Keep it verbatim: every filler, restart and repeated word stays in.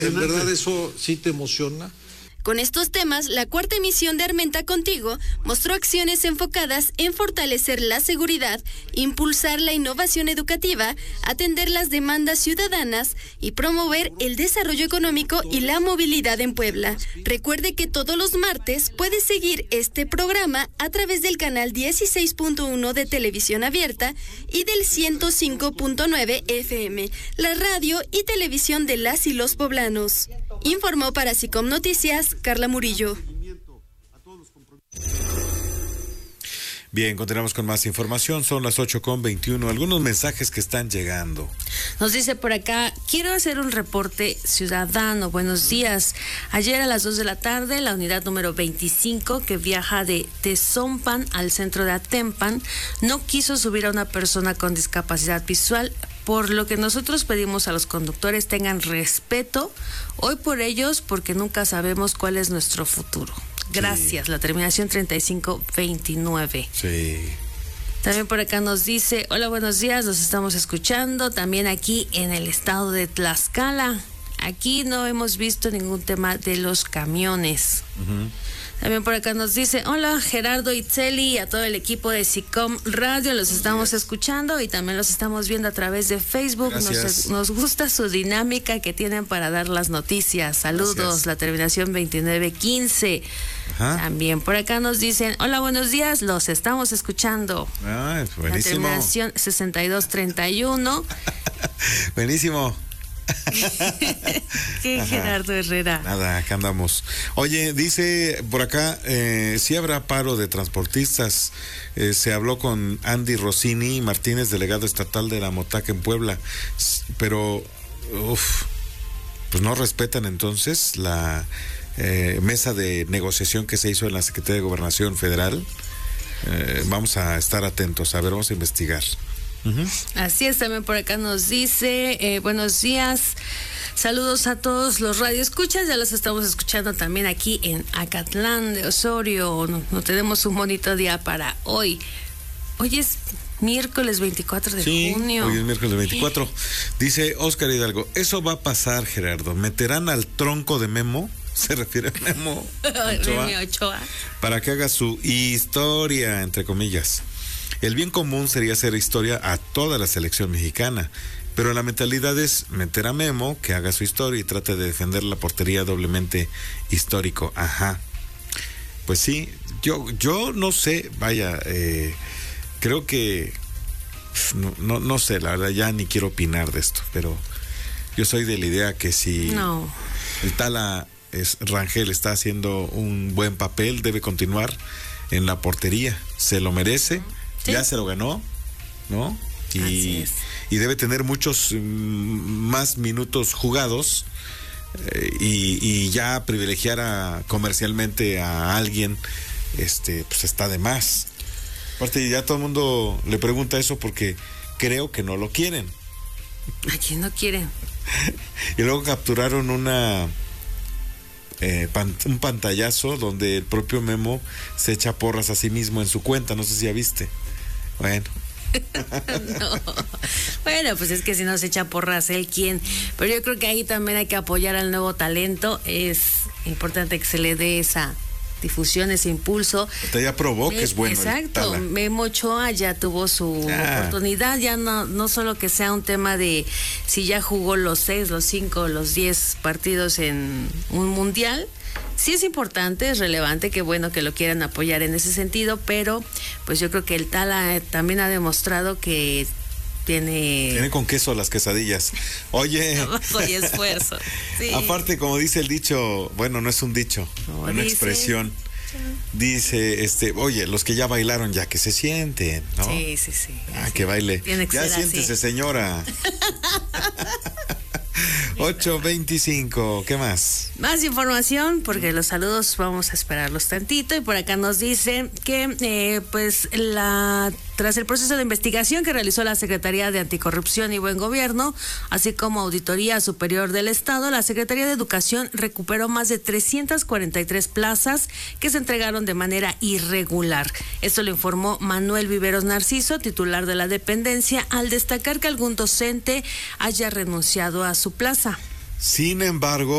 ¿En verdad eso sí te emociona? Con estos temas, la cuarta emisión de Armenta Contigo mostró acciones enfocadas en fortalecer la seguridad, impulsar la innovación educativa, atender las demandas ciudadanas y promover el desarrollo económico y la movilidad en Puebla. Recuerde que todos los martes puede seguir este programa a través del canal dieciséis punto uno de Televisión Abierta y del ciento cinco punto nueve F M, la radio y televisión de las y los poblanos. Informó para SICOM Noticias, Carla Murillo. Bien, continuamos con más información. Son las ocho con veintiuno. Algunos mensajes que están llegando. Nos dice por acá, quiero hacer un reporte ciudadano. Buenos días. Ayer a las dos de la tarde, la unidad número veinticinco, que viaja de Tezompan al centro de Atempan, no quiso subir a una persona con discapacidad visual, por lo que nosotros pedimos a los conductores tengan respeto hoy por ellos, porque nunca sabemos cuál es nuestro futuro. Gracias, sí. La terminación treinta y cinco veintinueve. Sí. También por acá nos dice, hola, buenos días, nos estamos escuchando también aquí en el estado de Tlaxcala. Aquí no hemos visto ningún tema de los camiones. Uh-huh. También por acá nos dice, hola Gerardo Itzeli y a todo el equipo de SICOM Radio, los estamos escuchando y también los estamos viendo a través de Facebook. Nos, nos gusta su dinámica que tienen para dar las noticias. Saludos, gracias. La terminación veintinueve quince. Ajá. También por acá nos dicen, hola, buenos días, los estamos escuchando. Ah, buenísimo. La terminación sesenta y dos treinta y uno. Buenísimo. ¿Qué, Ajá. Gerardo Herrera? Nada, acá andamos. Oye, dice por acá, eh, sí habrá paro de transportistas. Eh, se habló con Andy Rossini Martínez, delegado estatal de la Motaca en Puebla, pero uf, pues no respetan entonces la eh, mesa de negociación que se hizo en la Secretaría de Gobernación Federal. Eh, vamos a estar atentos, a ver, vamos a investigar. Uh-huh. Así es, también por acá nos dice, eh, buenos días, saludos a todos los radioescuchas, ya los estamos escuchando también aquí en Acatlán de Osorio, no, no tenemos un bonito día para hoy. Hoy es miércoles veinticuatro de sí, junio. Hoy es miércoles veinticuatro. Dice Óscar Hidalgo, eso va a pasar, Gerardo, meterán al tronco de Memo, se refiere a Memo Ochoa, Memo Ochoa, para que haga su historia, entre comillas. El bien común sería hacer historia a toda la selección mexicana, pero la mentalidad es meter a Memo, que haga su historia y trate de defender la portería doblemente histórico. Ajá. Pues sí, yo, yo no sé, vaya, eh, creo que, no, no, no sé, la verdad ya ni quiero opinar de esto, pero yo soy de la idea que si no. el Tala es, Rangel está haciendo un buen papel, debe continuar en la portería, se lo merece. ¿Sí? Ya se lo ganó, ¿no? Y, y debe tener muchos mm, más minutos jugados eh, y, y ya privilegiar a, comercialmente a alguien, este, pues está de más. Aparte ya todo el mundo le pregunta eso porque creo que no lo quieren. ¿A quién no quieren? Y luego capturaron una eh, pan, un pantallazo donde el propio Memo se echa porras a sí mismo en su cuenta, no sé si ya viste. Bueno. No. Bueno, pues es que si no se echa porras, él quién. Pero yo creo que ahí también hay que apoyar al nuevo talento. Es importante que se le dé esa difusión, ese impulso. Usted ya probó que es bueno. Exacto. Memo Ochoa ya tuvo su ah. oportunidad. Ya no, no solo que sea un tema de si ya jugó los seis, los cinco, los diez partidos en un mundial. Sí es importante, es relevante, qué bueno que lo quieran apoyar en ese sentido, pero pues yo creo que el Tala también ha demostrado que tiene... Tiene con queso las quesadillas. Oye... Trabajo y esfuerzo. Sí. Aparte, como dice el dicho, bueno, no es un dicho, no, una dice, expresión. Dice, este, oye, los que ya bailaron, ya que se sienten, ¿no? Sí, sí, sí. Ah, sí. que baile. Tiene que ya ser siéntese, así. Señora. ocho veinticinco, ¿qué más? Más información, porque los saludos vamos a esperarlos tantito. Y por acá nos dice que, eh, pues, la tras el proceso de investigación que realizó la Secretaría de Anticorrupción y Buen Gobierno, así como Auditoría Superior del Estado, la Secretaría de Educación recuperó más de trescientas cuarenta y tres plazas que se entregaron de manera irregular. Esto lo informó Manuel Viveros Narciso, titular de la dependencia, al destacar que algún docente haya renunciado a su plaza. Sin embargo,